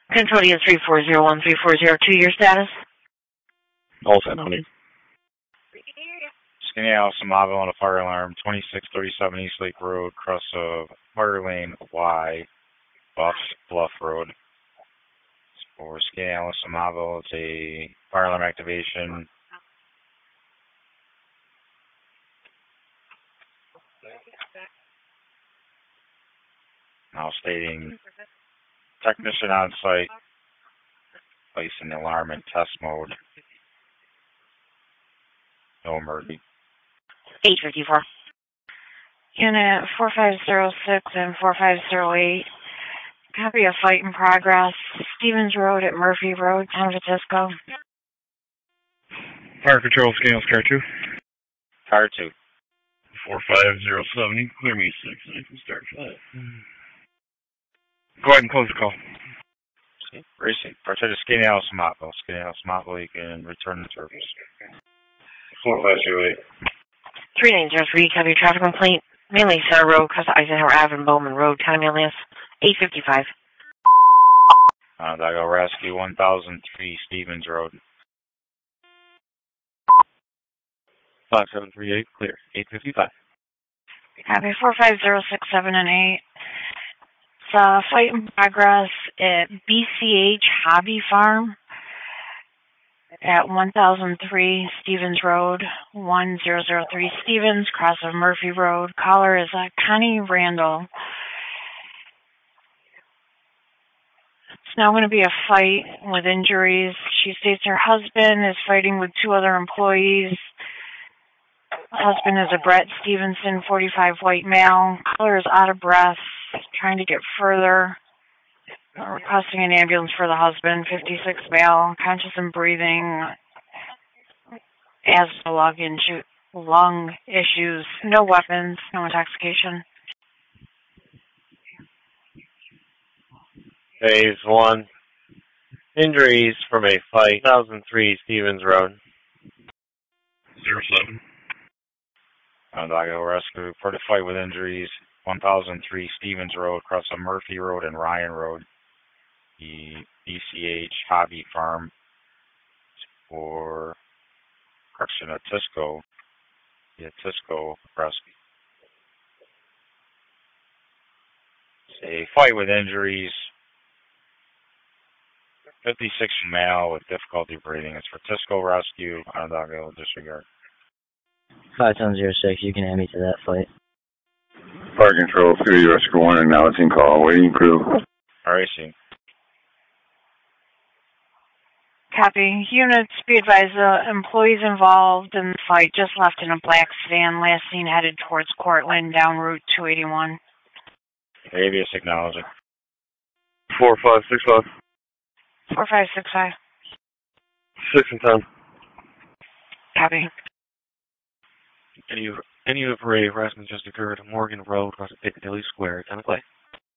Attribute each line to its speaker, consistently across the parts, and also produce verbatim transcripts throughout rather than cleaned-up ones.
Speaker 1: Concordia three four zero one three four zero two, your status?
Speaker 2: All set, honey.
Speaker 3: Skinny House, Somerville on a fire alarm, twenty-six thirty-seven East Lake Road, cross of Fire Lane Y, Buff Bluff Road. For Skinny House, Somerville, it's a fire alarm activation. Now stating technician on site, placing the alarm in test mode. No emergency.
Speaker 1: eight fifty-four. Unit four five zero six and four five zero eight. Copy of fight in progress. Stevens Road at Murphy Road, San Francisco.
Speaker 2: Fire Control, Skinny House, Car two.
Speaker 3: Car two.
Speaker 2: four five zero seven, clear me six, I can start five. Go ahead and close the call.
Speaker 3: Racing. Protect the Skinny House, Mottville. Skinny House, Mottville, you can return the service.
Speaker 2: four five zero eight.
Speaker 1: three nine zero three, copy of traffic complaint. Mainly Center Road, Costa Eisenhower Avenue, Bowman Road, Town alias eight fifty-five.
Speaker 3: Uh, Dago Rescue, one thousand three Stevens Road.
Speaker 2: five seven three eight, clear. eight fifty-five.
Speaker 1: Copy four five zero six seven and eight. It's a fight in progress at B C H Hobby Farm at one thousand three Stevens Road, one zero zero three Stevens, cross of Murphy Road. Caller is uh, Connie Randall. It's now going to be a fight with injuries. She states her husband is fighting with two other employees. Husband is a Brett Stevenson, forty-five, white male. Caller is out of breath, trying to get further. Requesting an ambulance for the husband, fifty-six, male, conscious and breathing, asthma, lung, inju- lung issues, no weapons, no intoxication.
Speaker 4: Phase one. Injuries from a fight, one thousand three Stevens Road.
Speaker 2: zero seven.
Speaker 3: Onondaga Rescue, report a fight with injuries, one thousand three Stevens Road, across of Murphy Road and Ryan Road. The B C H Hobby Farm for correction of Tisco. Yeah, Tisco Rescue. It's a fight with injuries. fifty-six male with difficulty breathing. It's for Tisco Rescue. Onondaga disregard.
Speaker 5: five seven zero six, you can add me to that fight.
Speaker 6: Fire Control, three Rescue one, acknowledging call, waiting crew.
Speaker 3: R A C.
Speaker 1: Copy. Units, be advised, the employees involved in the fight just left in a black sedan, last seen headed towards Cortland, down Route two eighty-one.
Speaker 3: Avius acknowledging.
Speaker 2: four five six five.
Speaker 1: four five six five.
Speaker 2: six and ten.
Speaker 1: Copy.
Speaker 2: Any of, any of Ray harassment just occurred on Morgan Road, across Piccadilly Square, ten o'clock.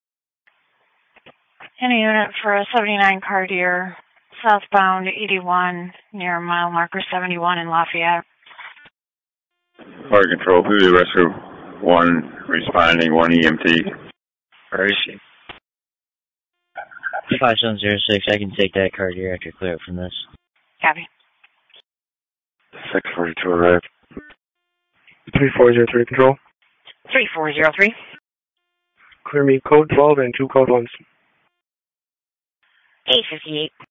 Speaker 1: Any unit for a seventy-nine Cartier, southbound eighty-one, near mile marker seventy-one in Lafayette.
Speaker 6: Fire Control, three Rescue one, responding, one E M T.
Speaker 3: R A C.
Speaker 5: five seven zero six, I can take that card here after clear up from this.
Speaker 1: Copy.
Speaker 6: six forty-two arrived.
Speaker 2: three four zero three Control.
Speaker 1: three four zero three.
Speaker 2: Clear me code twelve and two code ones.
Speaker 1: eight fifty-eight.